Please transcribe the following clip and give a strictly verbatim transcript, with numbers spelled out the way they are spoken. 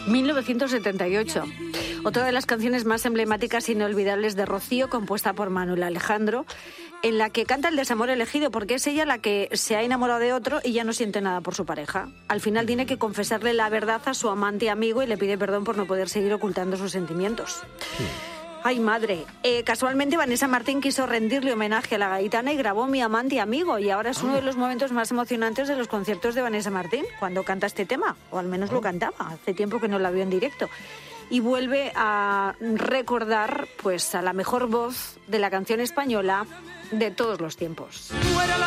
mil novecientos setenta y ocho. Otra de las canciones más emblemáticas e inolvidables de Rocío, compuesta por Manuel Alejandro, en la que canta el desamor elegido, porque es ella la que se ha enamorado de otro y ya no siente nada por su pareja. Al final tiene que confesarle la verdad a su amante y amigo y le pide perdón por no poder seguir ocultando sus sentimientos. Sí. Ay, madre. Eh, casualmente Vanessa Martín quiso rendirle homenaje a la gaitana y grabó Mi amante y amigo, y ahora es uno de los momentos más emocionantes de los conciertos de Vanessa Martín, cuando canta este tema, o al menos lo cantaba. Hace tiempo que no la veo en directo. Y vuelve a recordar, pues, a la mejor voz de la canción española de todos los tiempos.